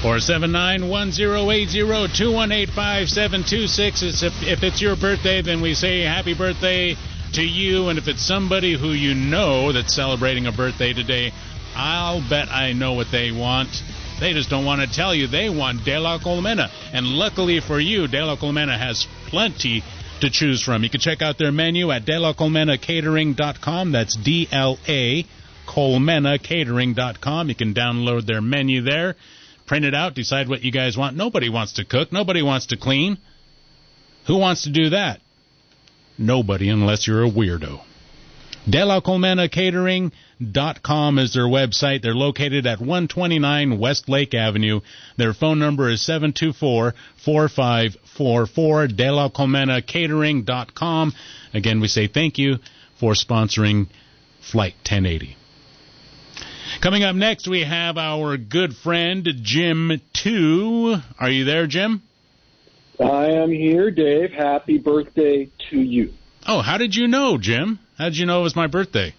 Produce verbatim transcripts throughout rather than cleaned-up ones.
four seven nine, one zero eight zero, two one eight five, seven two six. It's if, if it's your birthday, then we say happy birthday to you. And if it's somebody who you know that's celebrating a birthday today, I'll bet I know what they want. They just don't want to tell you. They want De La Colmena. And luckily for you, De La Colmena has plenty to choose from. You can check out their menu at de la colmena catering dot com. That's D L A Colmena catering dot com. You can download their menu there, print it out, decide what you guys want. Nobody wants to cook. Nobody wants to clean. Who wants to do that? Nobody, unless you're a weirdo. de la colmena catering dot com is their website. They're located at one twenty-nine West Lake Avenue. Their phone number is seven two four, four five four four, de la colmena catering dot com. Again, we say thank you for sponsoring Flight ten eighty. Coming up next, we have our good friend Jim two. Are you there, Jim? I am here, Dave. Happy birthday to you. Oh, how did you know, Jim? How did you know it was my birthday?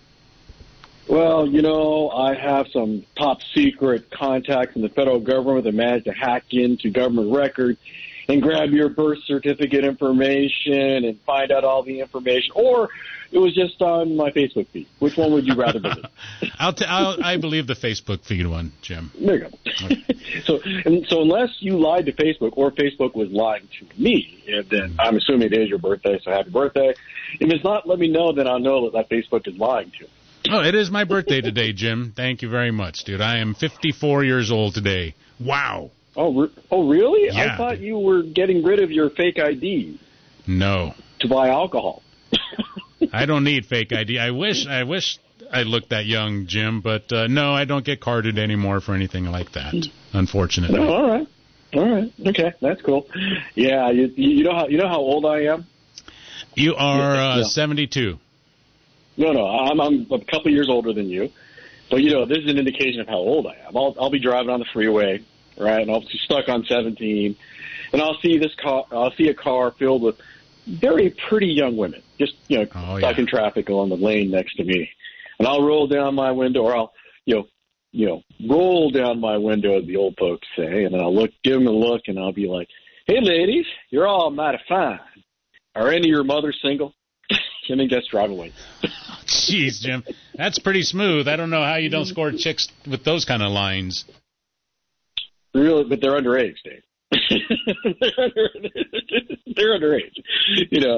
Well, you know, I have some top secret contacts in the federal government that managed to hack into government records and grab your birth certificate information and find out all the information. Or it was just on my Facebook feed. Which one would you rather believe? I'll t- I'll, I believe the Facebook feed one, Jim. There you go. Okay. so, and, so unless you lied to Facebook or Facebook was lying to me, then I'm assuming it is your birthday, so happy birthday. If it's not, let me know, then I'll know that, that Facebook is lying to me. Oh, it is my birthday today, Jim. Thank you very much, dude. I am fifty-four years old today. Wow. Oh, re- oh, really? Yeah. I thought you were getting rid of your fake I D. No. To buy alcohol. I don't need fake I D. I wish I wish I looked that young, Jim, but uh, no, I don't get carded anymore for anything like that, unfortunately. Oh, all right. All right. Okay, that's cool. Yeah, you, you know how you know how old I am? You are uh, yeah. seventy-two. No, no, I'm, I'm a couple years older than you. But, you know, this is an indication of how old I am. I'll, I'll be driving on the freeway, right, and I'll be stuck on seventeen, and I'll see this car, I'll see a car filled with very pretty young women, just, you know, oh, stuck yeah. in traffic along the lane next to me. And I'll roll down my window, or I'll, you know, you know, roll down my window, as the old folks say, and then I'll look, give them a look, and I'll be like, hey, ladies, you're all mighty fine. Are any of your mothers single? And then just drive away. Jeez, Jim. That's pretty smooth. I don't know how you don't score chicks with those kind of lines. Really, but they're underage, Dave. they're, under, they're underage. You know,